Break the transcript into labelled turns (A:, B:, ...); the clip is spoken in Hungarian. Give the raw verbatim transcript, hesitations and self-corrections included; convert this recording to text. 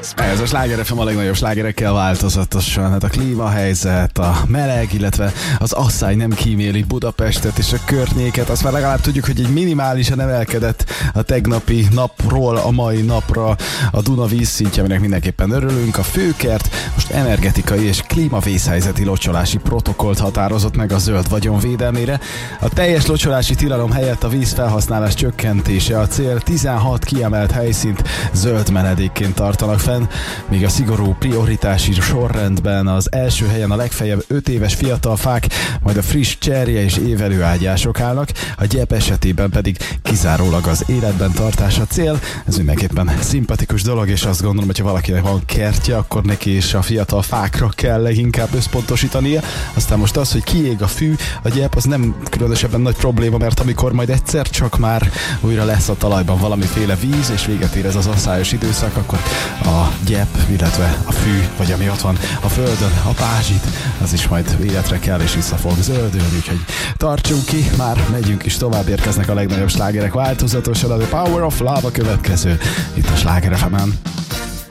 A: Ez a Sláger ef em a legnagyobb slágerekkel változatosan. Hát a klímahelyzet, a meleg, illetve az asszály nem kíméli Budapestet és a környéket. Azt már legalább tudjuk, hogy egy minimálisan emelkedett a tegnapi napról a mai napra a Duna vízszintje, aminek mindenképpen örülünk. A Főkert most energetikai és klímavészhelyzeti locsolási protokollt határozott meg a zöld vagyon védelmére. A teljes locsolási tilalom helyett a vízfelhasználás csökkentése a cél. tizenhat kiemelt helyszínt zöld menedékként tartanak fenn, míg a szigorú prioritási sorrendben az első helyen a legfeljebb öt éves fiatal fák, majd a friss cserje és évelő ágyások állnak, a gyep esetében pedig kizárólag az életben tartás a cél. Ez mindenképpen szimpatikus dolog, és azt gondolom, hogy ha valakinek van kertje, akkor neki is a fiatal fákra kell leginkább összpontosítania. Aztán most az, hogy kiég a fű, a gyep, az nem különösebben nagy probléma, mert amikor majd egyszer csak már újra lesz a talajban valamiféle víz, és véget ér ez az asszályos időszak, akkor a gyep, illetve a fű, vagy ami ott van a földön, a pázsit, az is majd életre kell és vissza fog zöldülni, úgyhogy tartsunk ki, már megyünk is tovább, érkeznek a legnagyobb slágerek változatosan, a The Power of Love a következő, itt a Sláger ef emen.